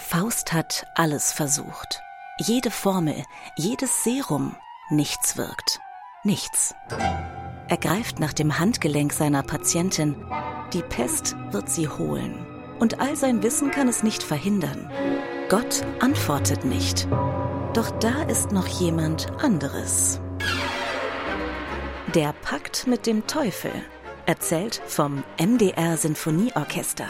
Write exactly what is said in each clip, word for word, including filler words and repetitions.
Faust hat alles versucht. Jede Formel, jedes Serum, nichts wirkt. Nichts. Er greift nach dem Handgelenk seiner Patientin. Die Pest wird sie holen. Und all sein Wissen kann es nicht verhindern. Gott antwortet nicht. Doch da ist noch jemand anderes. Der Pakt mit dem Teufel. Erzählt vom M D R Sinfonieorchester.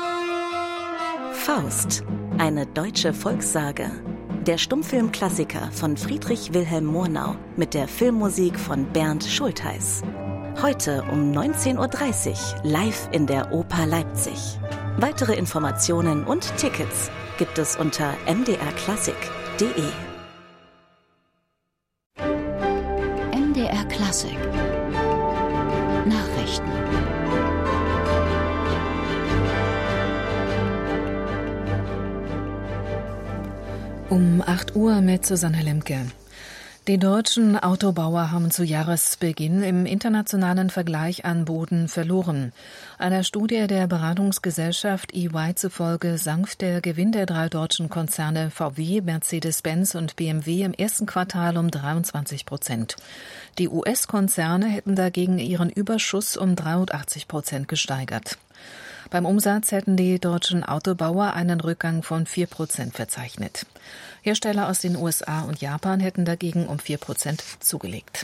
Faust, eine deutsche Volkssage. Der Stummfilmklassiker von Friedrich Wilhelm Murnau mit der Filmmusik von Bernd Schultheis. Heute um neunzehn Uhr dreißig live in der Oper Leipzig. Weitere Informationen und Tickets gibt es unter m d r klassik punkt d e. M D R Klassik Nachrichten. Um acht Uhr mit Susanne Lemke. Die deutschen Autobauer haben zu Jahresbeginn im internationalen Vergleich an Boden verloren. Einer Studie der Beratungsgesellschaft E Y zufolge sank der Gewinn der drei deutschen Konzerne V W, Mercedes-Benz und B M W im ersten Quartal um dreiundzwanzig Prozent. Die U S-Konzerne hätten dagegen ihren Überschuss um dreiundachtzig Prozent gesteigert. Beim Umsatz hätten die deutschen Autobauer einen Rückgang von vier Prozent verzeichnet. Hersteller aus den U S A und Japan hätten dagegen um vier Prozent zugelegt.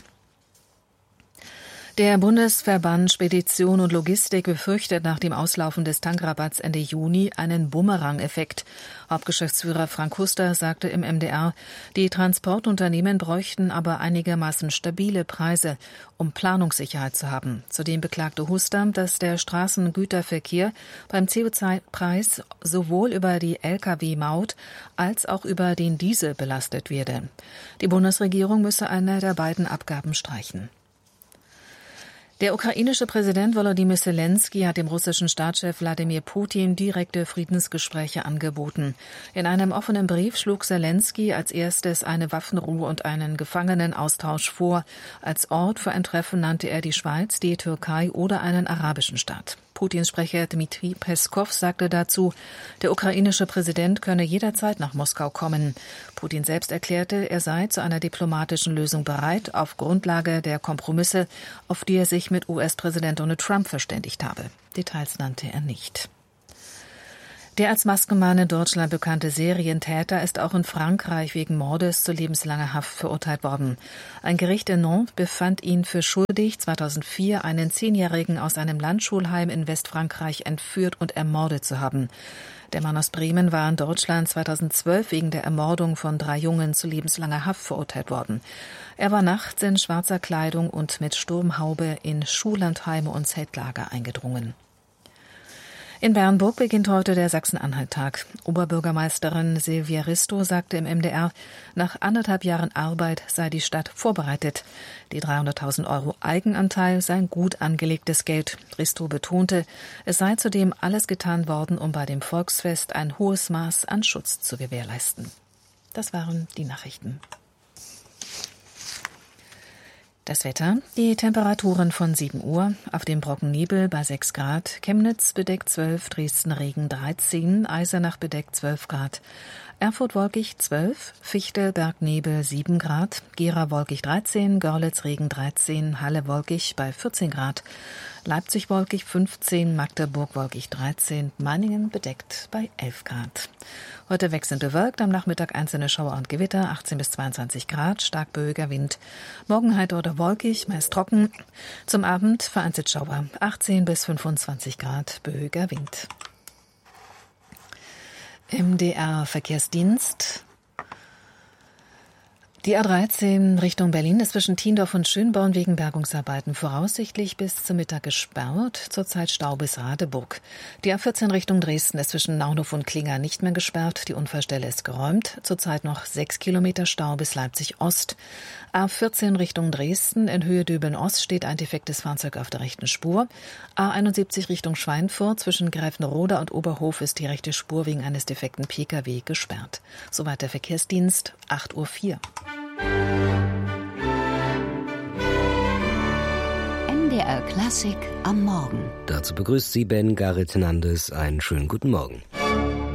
Der Bundesverband Spedition und Logistik befürchtet nach dem Auslaufen des Tankrabatts Ende Juni einen Bumerang-Effekt. Hauptgeschäftsführer Frank Huster sagte im M D R, die Transportunternehmen bräuchten aber einigermaßen stabile Preise, um Planungssicherheit zu haben. Zudem beklagte Huster, dass der Straßengüterverkehr beim C O zwei Preis sowohl über die L K W-Maut als auch über den Diesel belastet werde. Die Bundesregierung müsse eine der beiden Abgaben streichen. Der ukrainische Präsident Volodymyr Zelensky hat dem russischen Staatschef Wladimir Putin direkte Friedensgespräche angeboten. In einem offenen Brief schlug Zelensky als erstes eine Waffenruhe und einen Gefangenenaustausch vor. Als Ort für ein Treffen nannte er die Schweiz, die Türkei oder einen arabischen Staat. Putins Sprecher Dmitri Peskov sagte dazu, der ukrainische Präsident könne jederzeit nach Moskau kommen. Putin selbst erklärte, er sei zu einer diplomatischen Lösung bereit, auf Grundlage der Kompromisse, auf die er sich mit U S-Präsident Donald Trump verständigt habe. Details nannte er nicht. Der als Maskenmann in Deutschland bekannte Serientäter ist auch in Frankreich wegen Mordes zu lebenslanger Haft verurteilt worden. Ein Gericht in Nantes befand ihn für schuldig, zweitausendvier einen Zehnjährigen aus einem Landschulheim in Westfrankreich entführt und ermordet zu haben. Der Mann aus Bremen war in Deutschland zweitausendzwölf wegen der Ermordung von drei Jungen zu lebenslanger Haft verurteilt worden. Er war nachts in schwarzer Kleidung und mit Sturmhaube in Schullandheime und Zeltlager eingedrungen. In Bernburg beginnt heute der Sachsen-Anhalt-Tag. Oberbürgermeisterin Silvia Risto sagte im M D R, nach anderthalb Jahren Arbeit sei die Stadt vorbereitet. Die dreihunderttausend Euro Eigenanteil sei gut angelegtes Geld. Risto betonte, es sei zudem alles getan worden, um bei dem Volksfest ein hohes Maß an Schutz zu gewährleisten. Das waren die Nachrichten. Das Wetter, die Temperaturen von sieben Uhr, auf dem Brocken Nebel bei sechs Grad, Chemnitz bedeckt zwölf, Dresden Regen dreizehn, Eisenach bedeckt zwölf Grad, Erfurt wolkig zwölf, Fichte Bergnebel sieben Grad, Gera wolkig dreizehn, Görlitz Regen dreizehn, Halle wolkig bei vierzehn Grad, Leipzig wolkig fünfzehn, Magdeburg wolkig dreizehn, Meiningen bedeckt bei elf Grad. Heute wechselnd bewölkt, am Nachmittag einzelne Schauer und Gewitter, achtzehn bis zweiundzwanzig Grad, stark böiger Wind. Morgen heiter oder wolkig, meist trocken. Zum Abend vereinzelt Schauer, achtzehn bis fünfundzwanzig Grad, böiger Wind. M D R Verkehrsdienst. Die A dreizehn Richtung Berlin ist zwischen Tiendorf und Schönborn wegen Bergungsarbeiten voraussichtlich bis zum Mittag gesperrt, zurzeit Stau bis Radeburg. Die A vierzehn Richtung Dresden ist zwischen Naunhof und Klinger nicht mehr gesperrt, die Unfallstelle ist geräumt, zurzeit noch sechs Kilometer Stau bis Leipzig Ost. A vierzehn Richtung Dresden, in Höhe Döbeln-Ost steht ein defektes Fahrzeug auf der rechten Spur. A einundsiebzig Richtung Schweinfurt, zwischen Greifenroda und Oberhof ist die rechte Spur wegen eines defekten P K W gesperrt. Soweit der Verkehrsdienst, acht Uhr vier. M D R Klassik am Morgen. Dazu begrüßt sie Ben Gareth Hernandez. Einen schönen guten Morgen.